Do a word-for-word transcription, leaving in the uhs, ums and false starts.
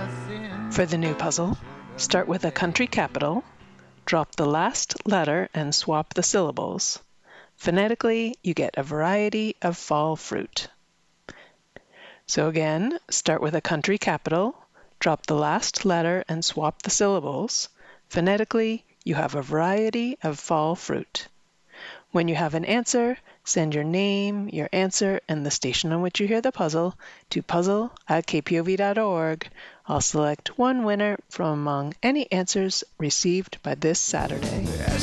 For the new puzzle, start with a country capital, drop the last letter and swap the syllables. Phonetically, you get a variety of fall fruit. So again, start with a country capital, drop the last letter and swap the syllables. Phonetically, you have a variety of fall fruit. When you have an answer, send your name, your answer, and the station on which you hear the puzzle to puzzle at k p o v dot org. I'll select one winner from among any answers received by this Saturday.